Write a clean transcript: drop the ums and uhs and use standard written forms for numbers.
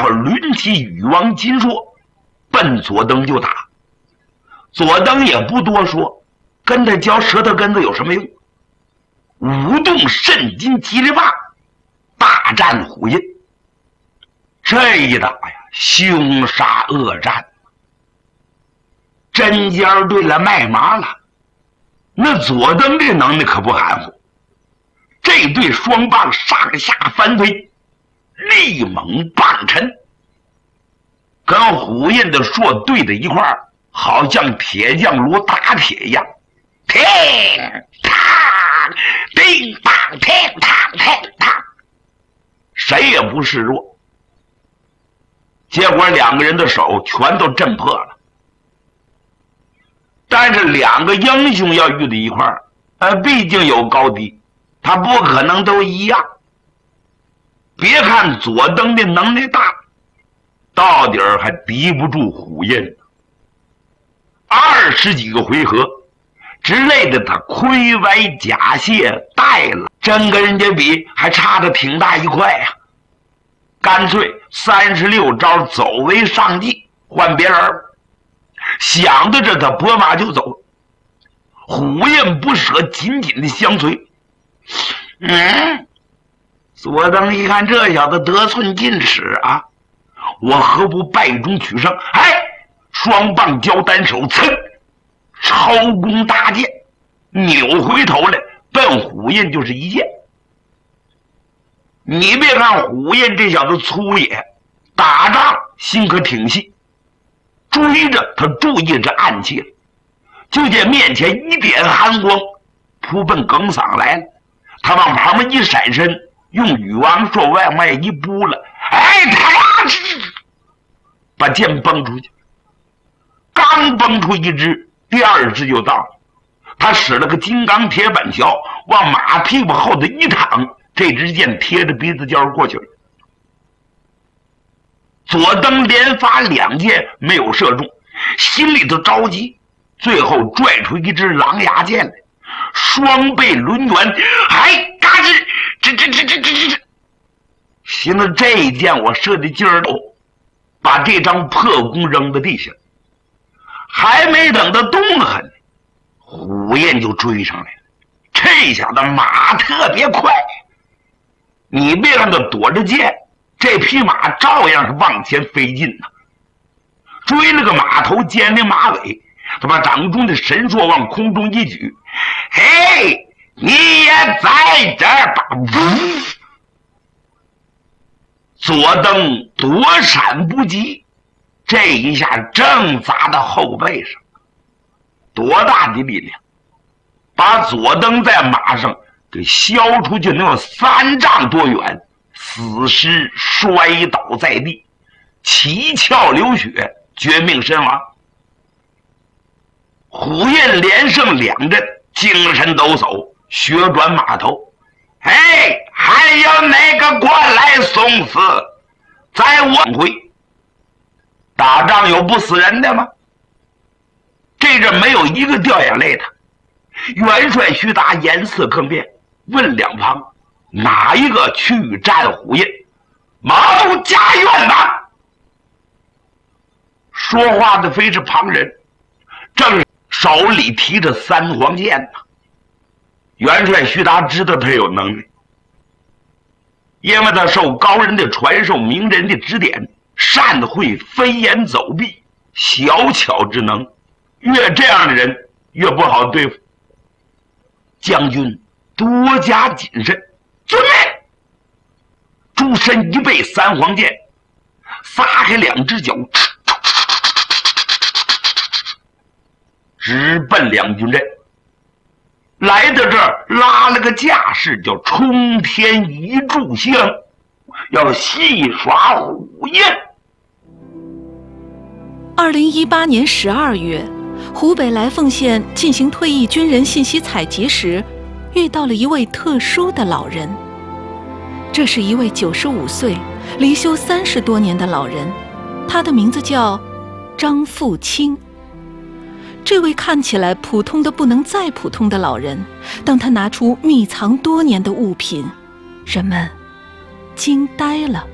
伙抡起羽王金槊，奔左登就打。左登也不多说，跟他嚼舌头根子有什么用？舞动肾金吉利棒，大战虎印。这一打呀，凶杀恶战，针尖对了麦麻了。那左登这能耐可不含糊，这对双棒上下翻推，力猛棒沉，跟虎印的槊对在一块儿，好像铁匠炉打铁一样，乒乓叮当乒乓乒乓，谁也不示弱。结果两个人的手全都震破了。但是两个英雄要遇在一块儿，毕竟有高低，他不可能都一样。别看左登的能耐大，到底儿还敌不住虎印。20几个回合之类的，他盔歪甲卸带了，真跟人家比还差得挺大一块呀。干脆36招走为上计，换别人。想到这，他拨马就走。虎印不舍，紧紧的相随。左登一看这小子得寸进尺啊，我何不败中取胜？双棒交单手，噌，超弓搭箭，扭回头来奔虎印就是一箭。你别看虎印这小子粗野，打仗心可挺细，追着他注意着暗器了，就见面前一点寒光，扑奔耿嗓来了。他往旁边一闪身，用羽王槊往外一拨了，他把箭崩出去。刚崩出一支，第二支就到了。他使了个金刚铁板桥，往马屁股后头一躺，这支箭贴着鼻子尖过去了。左登连发2箭没有射中，心里头着急，最后拽出一支狼牙箭来，双背抡圆，嘎吱，这，寻思这一箭我射的劲儿大，把这张破弓扔到地下。还没等他动狠，虎印就追上来了。这小子马特别快，你别让他躲着箭，这匹马照样是往前飞进呐。追了个马头，尖的马尾，他把掌中的神槊往空中一举，你也在这儿吧！左登躲闪不及，这一下正砸到后背上，多大的力量，把左登在马上给削出去能有3丈多远，死尸摔倒在地，七窍流血，绝命身亡。虎印连胜2阵，精神抖擞，血转马头。还有哪个过来送死？在我回打仗有不死人的吗？这阵没有一个掉眼泪的。元帅徐达颜色更变，问两旁哪一个去战虎印？马都家院吧。说话的非是旁人，正手里提着3黄剑呢。元帅徐达知道他有能力，因为他受高人的传授，名人的指点，善会飞檐走壁，小巧之能，越这样的人越不好对付。将军多加谨慎。遵命。诸身一背3黄剑，撒开2只脚，直奔两军阵。来到这儿拉了个架势，叫冲天一炷香，要戏耍虎印。 2018年12月，湖北来凤县进行退役军人信息采集时，遇到了一位特殊的老人。这是一位95岁、离休30多年的老人，他的名字叫张富清。这位看起来普通的不能再普通的老人，当他拿出秘藏多年的物品，人们惊呆了。